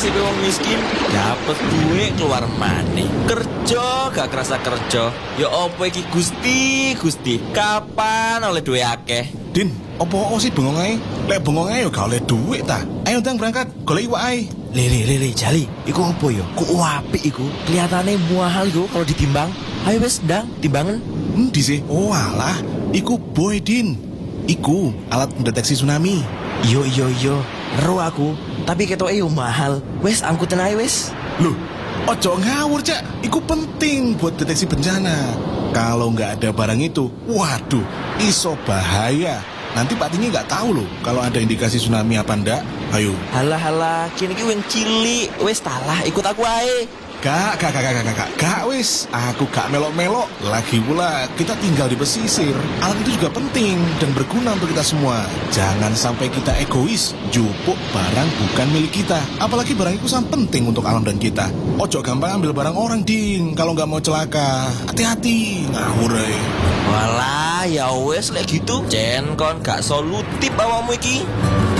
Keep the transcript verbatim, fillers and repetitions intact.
nasib wong miskin, dapet duit keluar maneh. Kerja gak kerasa kerja. Ya opo iki Gusti, Gusti. Kapan oleh duit akeh? Din, opo sih bengong ae? Lek bengong ae yo gak oleh duit ta. Ayo ndang berangkat, golek iwak ae. Lele lele Jali, iku opo yo? Ku apik iku. Kelihatane mahal iku kalau ditimbang. Ayo wes ndang timbangan. Endi sih? Oh alah, iku boy Din. Iku alat pendeteksi tsunami. Yo yo yo, ero aku. Tapi ketoke yo mahal. Wes angkutan ae wes. Loh, ojo ngawur cak. Iku penting buat deteksi bencana. Kalau nggak ada barang itu, waduh, iso bahaya. Nanti Pak Tini nggak tahu loh kalau ada indikasi tsunami apa ndak. Ayo. Halah halah, kini ki wong cilik. Wes talah, ikut aku ae. Gak, gak, gak, gak, gak, gak, gak, wis. Aku gak melok-melok. Lagi pula kita tinggal di pesisir. Alat itu juga penting dan berguna untuk kita semua. Jangan sampai kita egois, jupuk barang bukan milik kita. Apalagi barang itu sangat penting untuk alam dan kita. Ojo gampang ambil barang orang, Din. Kalau nggak mau celaka, hati-hati. Ngawur ae. Walah, ya wes lek gitu. Cen kon gak solutif awakmu iki.